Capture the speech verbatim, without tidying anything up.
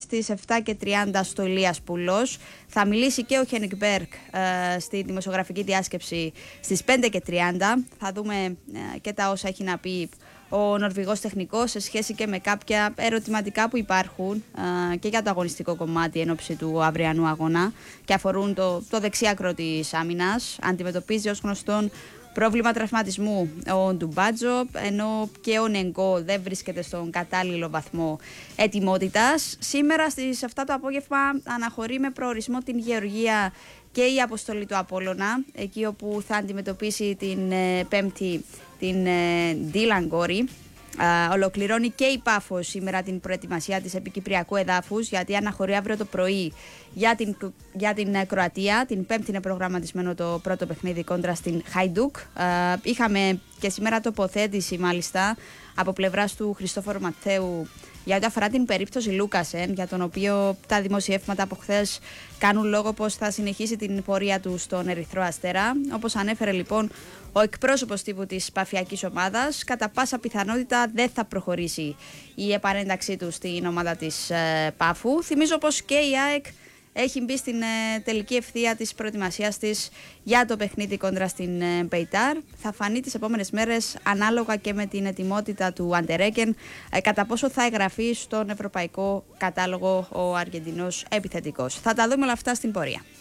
στις επτά και τριάντα στο Ηλίας Πούλος. Θα μιλήσει και ο Χένικ Μπέρκ ε, στη δημοσιογραφική διάσκεψη στις πέντε και τριάντα. Θα δούμε ε, και τα όσα έχει να πει ο Νορβηγός τεχνικός σε σχέση και με κάποια ερωτηματικά που υπάρχουν ε, και για το αγωνιστικό κομμάτι εν ώψη του αυριανού αγώνα και αφορούν το, το δεξιάκρο της άμυνας. Αντιμετωπίζει ως γνωστόν πρόβλημα τραυματισμού ο Ντουμπάτζο, ενώ και ο Νεγκό δεν βρίσκεται στον κατάλληλο βαθμό ετοιμότητας. Σήμερα στις επτά το απόγευμα αναχωρεί με προορισμό την Γεωργία και η αποστολή του Απόλλωνα, εκεί όπου θα αντιμετωπίσει την ε, Πέμπτη την ε, Ντίλαν Γκόρι. Uh, ολοκληρώνει και η Πάφος σήμερα την προετοιμασία της επικυπριακού εδάφους, γιατί αναχωρεί αύριο το πρωί για την, για την uh, Κροατία. Την Πέμπτη είναι προγραμματισμένο το πρώτο παιχνίδι κόντρα στην Χαϊντούκ. Uh, είχαμε και σήμερα τοποθέτηση μάλιστα από πλευράς του Χριστόφορου Ματθαίου για ό,τι αφορά την περίπτωση Λούκασεν, για τον οποίο τα δημοσιεύματα από χθες κάνουν λόγο πως θα συνεχίσει την πορεία του στον Ερυθρό Αστέρα. Όπως ανέφερε λοιπόν ο εκπρόσωπος τύπου της παφιακής ομάδας, κατά πάσα πιθανότητα δεν θα προχωρήσει η επανένταξή του στην ομάδα της ε, Πάφου. Θυμίζω πως και η ΑΕΚ έχει μπει στην ε, τελική ευθεία της προετοιμασίας της για το παιχνίδι κόντρα στην ε, Μπεϊτάρ. Θα φανεί τις επόμενες μέρες, ανάλογα και με την ετοιμότητα του Αντερέκεν, ε, κατά πόσο θα εγγραφεί στον ευρωπαϊκό κατάλογο ο Αργεντινός επιθετικός. Θα τα δούμε όλα αυτά στην πορεία.